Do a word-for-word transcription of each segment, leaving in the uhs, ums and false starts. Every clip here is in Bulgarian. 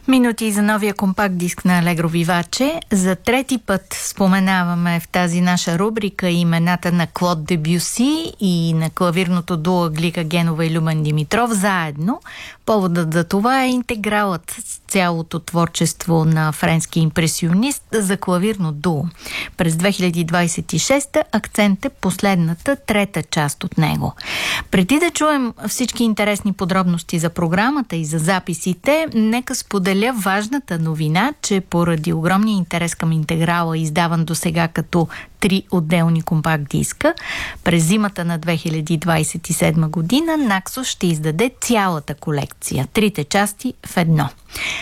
Минути за новия компакт диск на Алегро Виваче. За трети път споменаваме в тази наша рубрика имената на Клод Дебюси и на клавирното дуо Глика Генова и Любен Димитров заедно. Поводът за това е интегралът с цялото творчество на френски импресионист за клавирно дуо. През две хиляди двадесет и шеста акцент е последната, трета част от него. Преди да чуем всички интересни подробности за програмата и за записите, нека споделя важната новина, че поради огромния интерес към интеграла, издаван до сега като три отделни компакт диска, през зимата на две хиляди двадесет и седма година Naxos ще издаде цялата колекция, трите части в едно.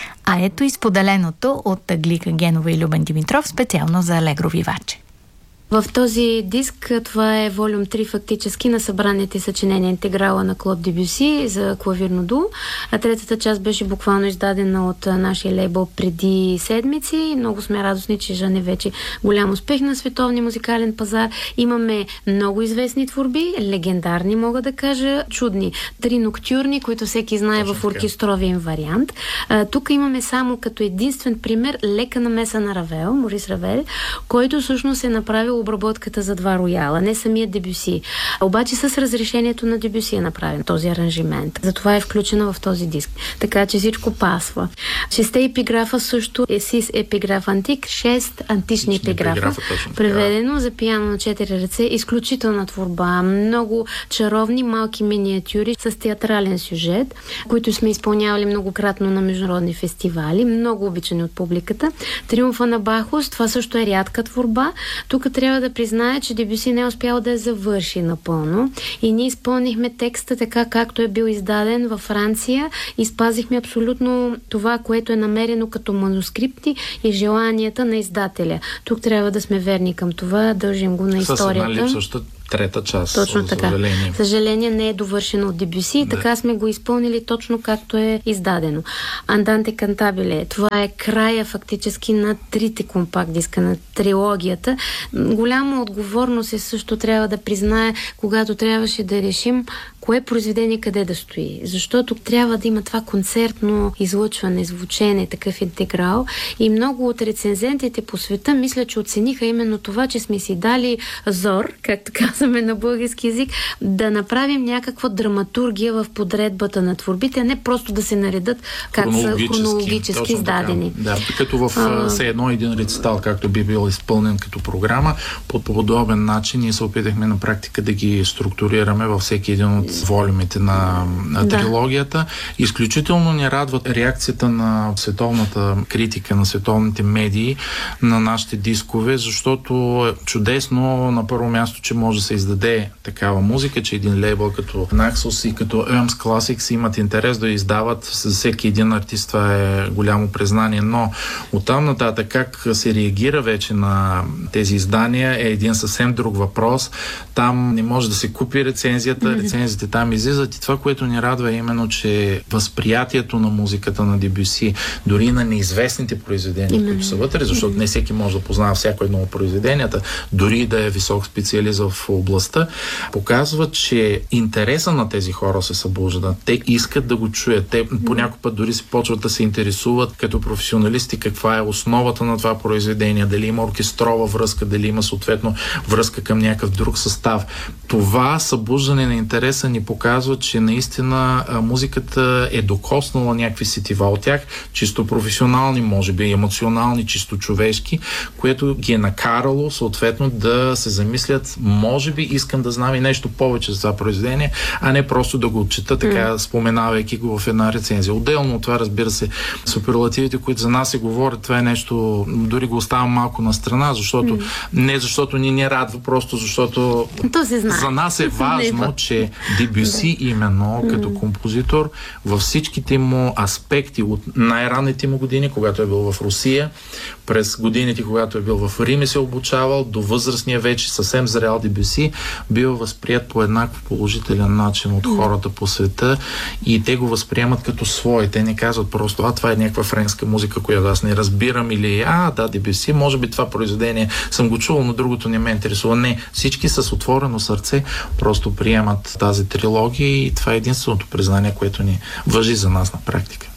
А ето и споделеното от Глика Генова и Любен Димитров специално за Алегро Виваче. В този диск това е волюм три фактически на събраните съчинения интеграла на Клод Дебюси за клавирно дуо, а третата част беше буквално издадена от нашия лейбъл преди седмици. Много сме радостни, че жъне вече голям успех на световния музикален пазар. Имаме много известни творби, легендарни мога да кажа, чудни. Три ноктюрни, които всеки знае в оркестровия вариант. А, тук имаме само като единствен пример лека намеса на Равел, Морис Равел, който всъщност е направил обработката за два рояла, не самия Дебюси. Обаче с разрешението на Дебюси е направен този аранжимент. Затова е включена в този диск. Така че всичко пасва. Шесте епиграфа също е сис епиграф антик, шест антични епиграфа. епиграфа преведено за пиано на четири ръце. Изключителна творба. Много чаровни малки миниатюри с театрален сюжет, които сме изпълнявали многократно на международни фестивали. Много обичани от публиката. Триумфа на Бахус, това също е рядка творба. Тук трябва да призная, че Дебюси не е успял да я завърши напълно и ние изпълнихме текста така, както е бил издаден във Франция и спазихме абсолютно това, което е намерено като манускрипти и желанията на издателя. Тук трябва да сме верни към това, дължим го на историята. С една липсваща трета част. Точно така. Съжаление. Съжаление не е довършено от Дебюси, да. Така сме го изпълнили точно както е издадено. Анданте Кантабиле, това е края фактически на трите компакт диска, на трилогията. Голяма отговорност е също трябва да признае, когато трябваше да решим кое произведение къде да стои. Защото трябва да има това концертно излъчване, звучене, такъв интеграл. И много от рецензентите по света мисля, че оцениха именно това, че сме си дали зор, както казваме на български язик, да направим някаква драматургия в подредбата на творбите, а не просто да се наредат как са хронологически издадени. Да, като в а... все едно един рецитал, както би бил изпълнен като програма, по подобен начин ние се опитахме на практика да ги структурираме във всеки един от волюмите на, на да. трилогията. Изключително ни радва реакцията на световната критика, на световните медии на нашите дискове, защото е чудесно на първо място, че може да се издаде такава музика, че един лейбъл като Naxos и като Erms Classics имат интерес да издават с всеки един артист. Това е голямо признание, но оттам нататък как се реагира вече на тези издания е един съвсем друг въпрос. Там не може да се купи рецензията, mm-hmm. рецензиите там излизат и това, което ни радва е именно, че възприятието на музиката на Дебюси, дори на неизвестните произведения, mm-hmm. които са вътре, защото mm-hmm. не всеки може да познава всяко едно от произведенията, дори да е висок специалист в областта, показва, че интереса на тези хора се събужда. Те искат да го чуят. Те mm-hmm. по някой път дори се почват да се интересуват като професионалисти каква е основата на това произведение, дали има оркестрова връзка, дали има съответно връзка към някакъв друг състав. Това събуждане на интереса ни показва, че наистина музиката е докоснала някакви сетива от тях, чисто професионални, може би емоционални, чисто човешки, което ги е накарало съответно да се замислят, може би искам да знам и нещо повече за това произведение, а не просто да го отчета, така mm. споменавайки го в една рецензия. Отделно от това, разбира се, суперлативите, които за нас се говорят, това е нещо, дори го оставам малко на страна, защото mm. не защото ни не радва, просто защото за нас е важно, че Дебюси именно като композитор във всичките му аспекти от най-ранните му години, когато е бил в Русия, през годините, когато е бил в Рим и се обучавал, до възрастния вече съвсем зрял Дебюси, бил възприят по еднакво положителен начин от хората по света и те го възприемат като свой. Те не казват просто, а това е някаква френска музика, която аз не разбирам, или а, да, Дебюси, може би това произведение съм го чувал, но другото не ме интересува. Не, всички с отворено сърце просто приемат тази трилогия и това е единственото признание, което ни важи за нас на практика.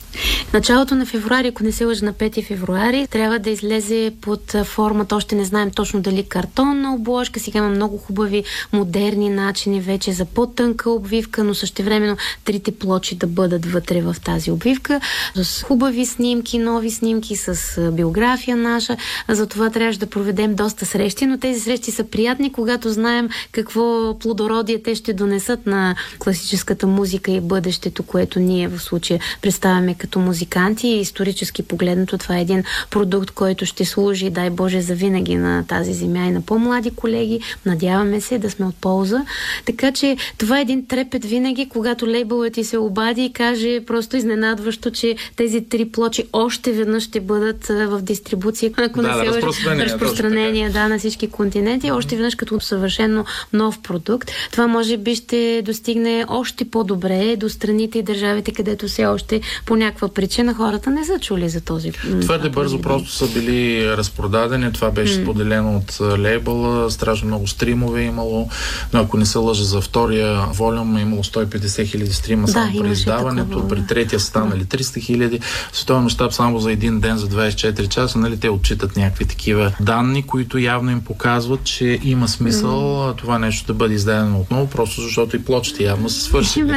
Началото на февруари, ако не се лъжа, на пети февруари, трябва да излезе под формата, още не знаем точно дали картонна обложка. Сега има много хубави модерни начини вече за по-тънка обвивка, но същевременно трите плочи да бъдат вътре в тази обвивка. С хубави снимки, нови снимки, с биография наша. За това трябваше да проведем доста срещи, но тези срещи са приятни, когато знаем какво плодородие те ще донесат на класическата музика и бъдещето, което ние в случая представяме като музиканти. И исторически погледнато това е един продукт, който ще служи, дай Боже, завинаги на тази земя и на по-млади колеги. Надяваме се да сме от полза. Така че това е един трепет винаги, когато лейбълът ти се обади и каже просто изненадващо, че тези три плочи още веднъж ще бъдат в дистрибуция, ако да, не се да, лъжа, разпространение, разпространение да, на всички континенти, още веднъж като съвършено нов продукт. Това може би ще достигне още по-добре до страните и държавите, където все още по някаква причина хората не са чули за този. Твърде бързо просто са били разпродадени. Това беше mm. споделено от лейбъла. Страшно много стримове е имало. Но ако не се лъжа, за втория волюм е имало сто и петдесет хиляди стрима да, само при издаването. Такова... При третия станали триста хиляди. Световен мащаб само за един ден, за двайсет и четири часа. Нали, те отчитат някакви такива данни, които явно им показват, че има смисъл mm. това нещо да бъде издадено отново, просто защото и плочите явно са свършили.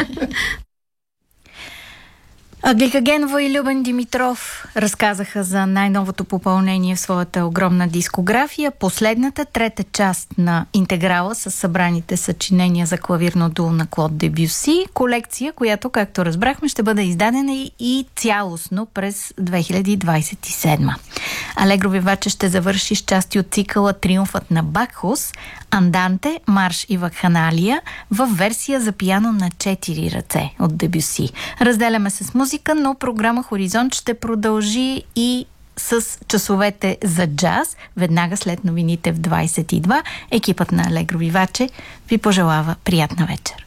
Глика Генова и Любен Димитров разказаха за най-новото попълнение в своята огромна дискография. Последната, трета част на интеграла с събраните съчинения за клавирно дуо на Клод Дебюси. Колекция, която, както разбрахме, ще бъде издадена и цялостно през две хиляди двайсет и седма. Алегро Виваче ще завърши с части от цикъла Триумфът на Бакхус, Анданте, Марш и Вакханалия в версия за пиано на четири ръце от Дебюси. Разделяме се с музика, но програма Хоризонт ще продължи и с часовете за джаз. Веднага след новините в двайсет и два екипът на Алегро Виваче ви пожелава приятна вечер.